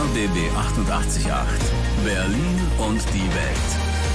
RBB 88.8 Berlin und die Welt.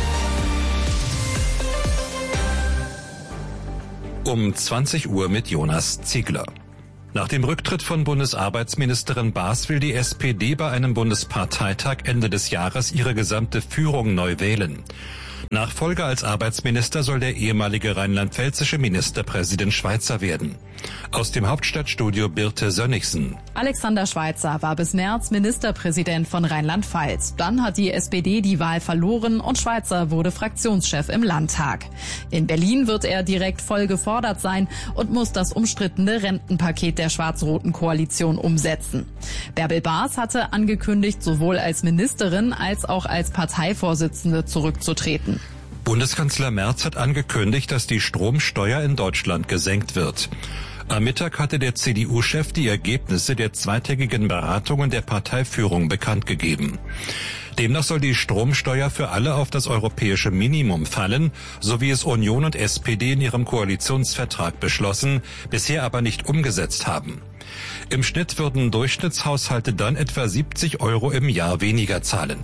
Um 20 Uhr mit Jonas Ziegler. Nach dem Rücktritt von Bundesarbeitsministerin Baas will die SPD bei einem Bundesparteitag Ende des Jahres ihre gesamte Führung neu wählen. Nachfolger als Arbeitsminister soll der ehemalige rheinland-pfälzische Ministerpräsident Schweizer werden. Aus dem Hauptstadtstudio Birte Sönnigsen. Alexander Schweizer war bis März Ministerpräsident von Rheinland-Pfalz. Dann hat die SPD die Wahl verloren und Schweizer wurde Fraktionschef im Landtag. In Berlin wird er direkt voll gefordert sein und muss das umstrittene Rentenpaket der schwarz-roten Koalition umsetzen. Bärbel Baas hatte angekündigt, sowohl als Ministerin als auch als Parteivorsitzende zurückzutreten. Bundeskanzler Merz hat angekündigt, dass die Stromsteuer in Deutschland gesenkt wird. Am Mittag hatte der CDU-Chef die Ergebnisse der zweitägigen Beratungen der Parteiführung bekannt gegeben. Demnach soll die Stromsteuer für alle auf das europäische Minimum fallen, so wie es Union und SPD in ihrem Koalitionsvertrag beschlossen, bisher aber nicht umgesetzt haben. Im Schnitt würden Durchschnittshaushalte dann etwa 70 € im Jahr weniger zahlen.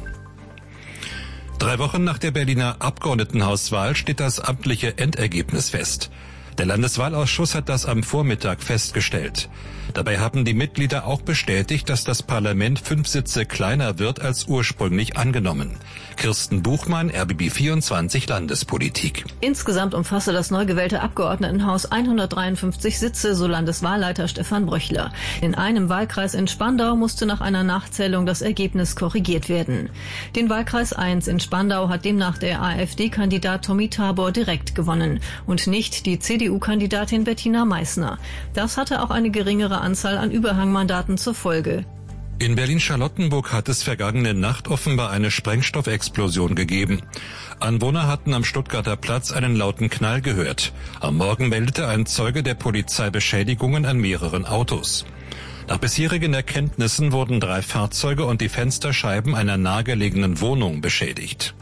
3 Wochen nach der Berliner Abgeordnetenhauswahl steht das amtliche Endergebnis fest. Der Landeswahlausschuss hat das am Vormittag festgestellt. Dabei haben die Mitglieder auch bestätigt, dass das Parlament 5 Sitze kleiner wird als ursprünglich angenommen. Kirsten Buchmann, RBB 24 Landespolitik. Insgesamt umfasse das neu gewählte Abgeordnetenhaus 153 Sitze, so Landeswahlleiter Stefan Bröchler. In einem Wahlkreis in Spandau musste nach einer Nachzählung das Ergebnis korrigiert werden. Den Wahlkreis 1 in Spandau hat demnach der AfD-Kandidat Tommy Tabor direkt gewonnen und nicht die CDU-Kandidatin Bettina Meissner. Das hatte auch eine geringere Anzahl an Überhangmandaten zur Folge. In Berlin-Charlottenburg hat es vergangene Nacht offenbar eine Sprengstoffexplosion gegeben. Anwohner hatten am Stuttgarter Platz einen lauten Knall gehört. Am Morgen meldete ein Zeuge der Polizei Beschädigungen an mehreren Autos. Nach bisherigen Erkenntnissen wurden 3 Fahrzeuge und die Fensterscheiben einer nahegelegenen Wohnung beschädigt.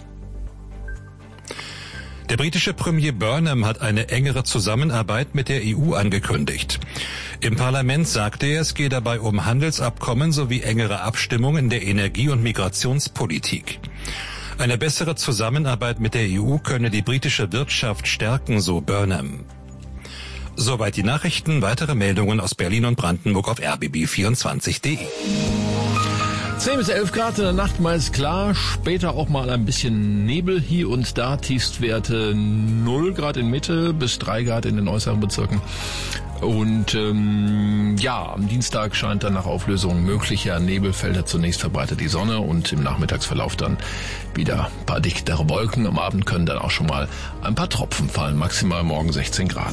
Der britische Premier Burnham hat eine engere Zusammenarbeit mit der EU angekündigt. Im Parlament sagte er, es gehe dabei um Handelsabkommen sowie engere Abstimmungen in der Energie- und Migrationspolitik. Eine bessere Zusammenarbeit mit der EU könne die britische Wirtschaft stärken, so Burnham. Soweit die Nachrichten. Weitere Meldungen aus Berlin und Brandenburg auf rbb24.de. 10 bis 11 Grad in der Nacht, meist klar, später auch mal ein bisschen Nebel hier und da, Tiefstwerte 0 Grad in Mitte bis 3 Grad in den äußeren Bezirken. Und am Dienstag scheint dann nach Auflösung möglicher Nebelfelder zunächst verbreitet die Sonne und im Nachmittagsverlauf dann wieder ein paar dichtere Wolken. Am Abend können dann auch schon mal ein paar Tropfen fallen, maximal morgen 16 Grad.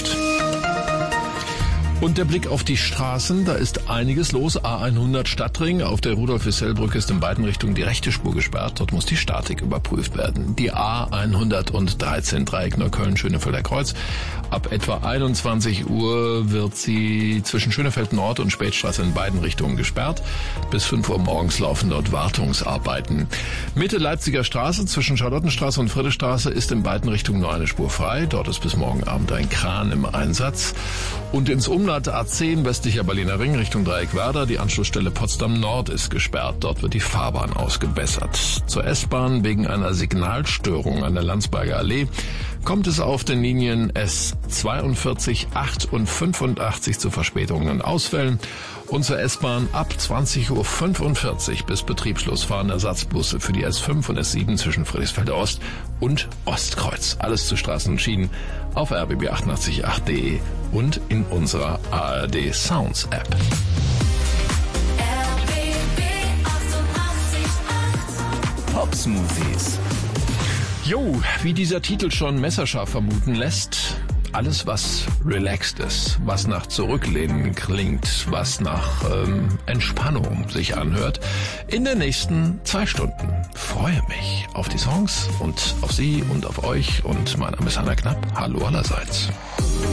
Und der Blick auf die Straßen, da ist einiges los. A100 Stadtring, auf der Rudolf-Wissell-Brücke ist in beiden Richtungen die rechte Spur gesperrt. Dort muss die Statik überprüft werden. Die A113 Dreieck Neukölln-Schönefelder Kreuz. Ab etwa 21 Uhr wird sie zwischen Schönefeld Nord und Spätstraße in beiden Richtungen gesperrt. Bis 5 Uhr morgens laufen dort Wartungsarbeiten. Mitte Leipziger Straße zwischen Charlottenstraße und Friedrichstraße ist in beiden Richtungen nur eine Spur frei. Dort ist bis morgen Abend ein Kran im Einsatz. Und ins Umland A10 westlicher Berliner Ring Richtung Dreieck-Werder. Die Anschlussstelle Potsdam Nord ist gesperrt. Dort wird die Fahrbahn ausgebessert. Zur S-Bahn wegen einer Signalstörung an der Landsberger Allee kommt es auf den Linien S42, 8 und 85 zu Verspätungen und Ausfällen. Und zur S-Bahn ab 20.45 Uhr bis Betriebsschluss fahren Ersatzbusse für die S5 und S7 zwischen Friedrichsfelde Ost und Ostkreuz. Alles zu Straßen und Schienen auf rbb888.de und in unserer ARD Sounds App. Pop-Smoothies. Jo, wie dieser Titel schon messerscharf vermuten lässt, alles was relaxed ist, was nach Zurücklehnen klingt, was nach Entspannung sich anhört, in den nächsten 2 Stunden. Freue mich auf die Songs und auf Sie und auf euch und mein Name ist Hanna Knapp. Hallo allerseits.